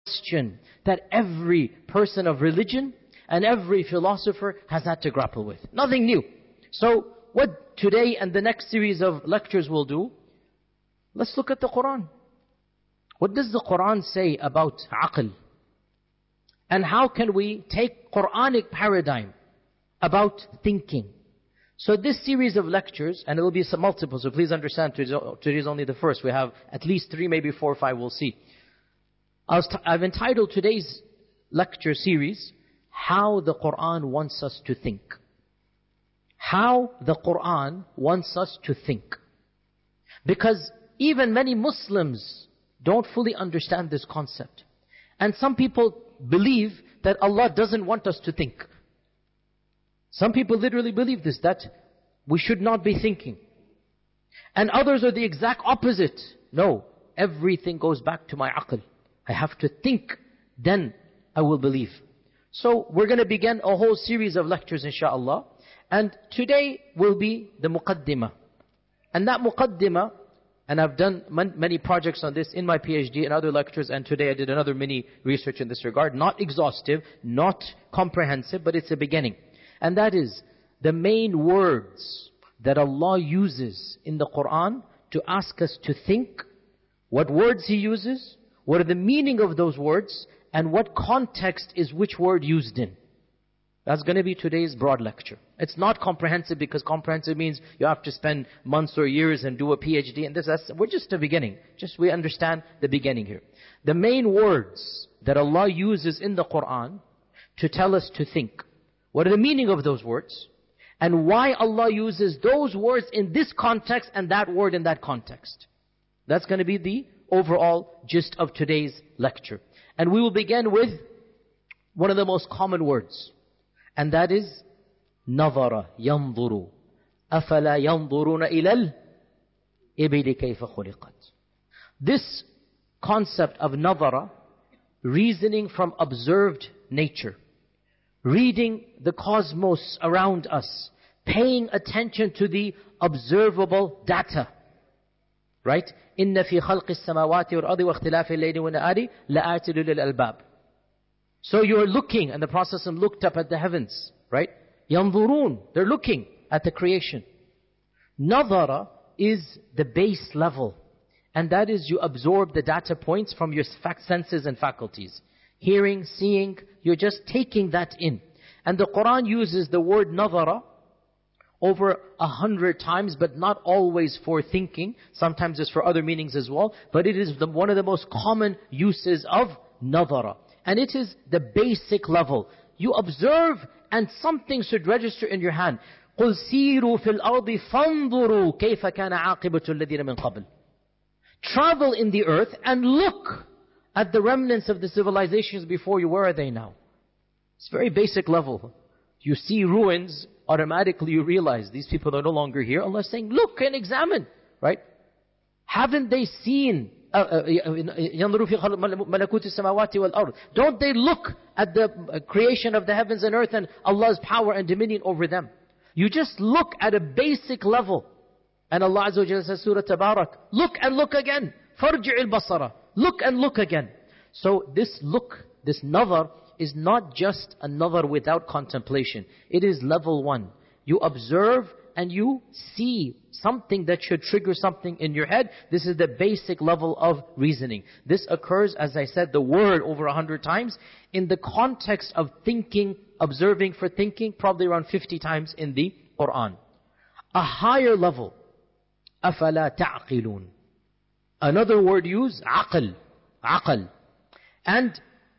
question that every person of religion and every philosopher has had to grapple with. Nothing new. So what today and the next series of lectures will do, let's look at the Quran. What does the Quran say about aql? And how can we take Quranic paradigm about thinking? So this series of lectures, and it will be some multiple, so please understand, today is only the first. We have at least 3, maybe 4 or 5, we'll see. I've entitled today's lecture series, How the Quran Wants Us to Think. How the Quran wants us to think. Because even many Muslims don't fully understand this concept. And some people believe that Allah doesn't want us to think. Some people literally believe this, that we should not be thinking. And others are the exact opposite. No, everything goes back to my aql. I have to think, then I will believe. So we're going to begin a whole series of lectures, inshaAllah. And today will be the muqaddimah. And that muqaddimah, and I've done many projects on this in my PhD and other lectures, and today I did another mini research in this regard. Not exhaustive, not comprehensive, but it's a beginning. And that is the main words that Allah uses in the Quran to ask us to think, what words He uses, what are the meaning of those words, and what context is which word used in. That's going to be today's broad lecture. It's not comprehensive, because comprehensive means you have to spend months or years and do a PhD. And we're just the beginning. We understand the beginning here. The main words that Allah uses in the Quran to tell us to think. What are the meaning of those words? And why Allah uses those words in this context and that word in that context. That's going to be the overall gist of today's lecture. And we will begin with one of the most common words. And that is نظر ينظر أفلا ينظرون إلى الإبل كيف خلقت. This concept of نظر, reasoning from observed nature, reading the cosmos around us, paying attention to the observable data. Right? إن في خلق السماوات والأرض واختلاف الليل والنهار لآيات لأولي الألباب. So you're looking, and the Prophet looked up at the heavens, right? ينظرون, they're looking at the creation. نظر is the base level, and that is you absorb the data points from your senses and faculties. Hearing, seeing, you're just taking that in. And the Quran uses the word نظر over 100 times, but not always for thinking. Sometimes it's for other meanings as well. But it is one of the most common uses of نظر. And it is the basic level. You observe and something should register in your hand. قُلْ سِيرُوا فِي الْأَرْضِ فَانظُرُوا كَيْفَ كَانَ عَاقِبَةُ الَّذِينَ مِنْ قَبْلِ. Travel in the earth and look at the remnants of the civilizations before you. Where are they now? It's very basic level. You see ruins, automatically you realize these people are no longer here. Allah is saying, look and examine. Right? Haven't they seen... ينظروا في ملكوت السماوات والأرض. Don't they look at the creation of the heavens and earth and Allah's power and dominion over them? You just look at a basic level. And Allah Azza wa Jalla says, Surah Tabarak, look and look again. فَارْجِعِ الْبَصَرَ. Look and look again. So this look, this nazar, is not just a nazar without contemplation. It is level 1. You observe and you see something that should trigger something in your head. This is the basic level of reasoning. This occurs, as I said, the word over 100 times. In the context of thinking, observing for thinking, probably around 50 times in the Quran. A higher level, أَفَلَا تَعْقِلُونَ. Another word used, عقل. عقل. And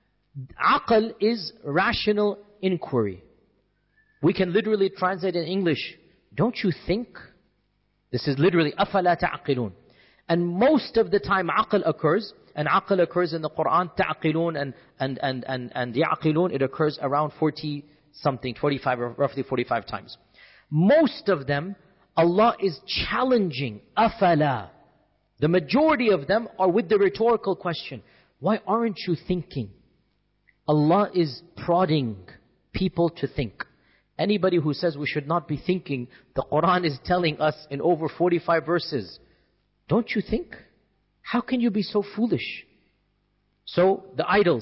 عقل is rational inquiry. We can literally translate in English, don't you think? This is literally أَفَلَا تَعْقِلُونَ. And most of the time عقل occurs, and عقل occurs in the Quran, تَعْقِلُونَ and يَعْقِلُونَ, it occurs around 40 something, 45 or roughly 45 times. Most of them, Allah is challenging, أَفَلَا. The majority of them are with the rhetorical question, why aren't you thinking? Allah is prodding people to think. Anybody who says we should not be thinking, the Quran is telling us in over 45 verses, don't you think? How can you be so foolish? So the idols.